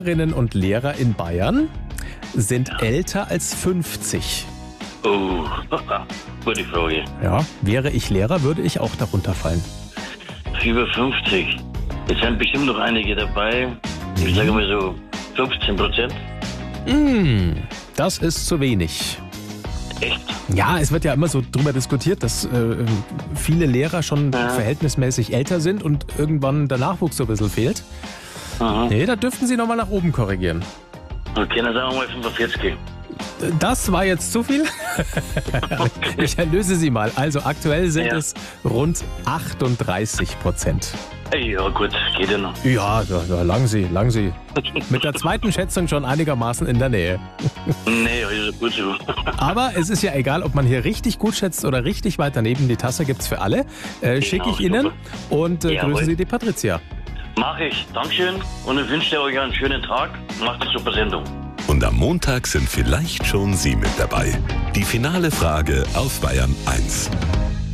Lehrerinnen und Lehrer in Bayern sind älter als 50. Oh, gute Frage. Ja, wäre ich Lehrer, würde ich auch darunter fallen. Über 50. Es sind bestimmt noch einige dabei. Ich sage mal so 15%. Das ist zu wenig. Echt? Ja, es wird ja immer so drüber diskutiert, dass viele Lehrer schon verhältnismäßig älter sind und irgendwann der Nachwuchs so ein bisschen fehlt. Aha. Nee, da dürften Sie nochmal nach oben korrigieren. Okay, dann sagen wir mal 45. Das war jetzt zu viel. Ich erlöse Sie mal. Also aktuell sind es rund 38%. Ja gut, geht ja noch. Ja, lang Sie. Mit der zweiten Schätzung schon einigermaßen in der Nähe. Nee, also gut so. Aber es ist ja egal, ob man hier richtig gut schätzt oder richtig weit daneben. Die Tasse gibt's für alle. Schicke ich Ihnen und grüßen Sie die Patricia. Mach ich. Dankeschön und ich wünsche euch einen schönen Tag. Macht eine super Sendung. Und am Montag sind vielleicht schon Sie mit dabei. Die finale Frage auf Bayern 1.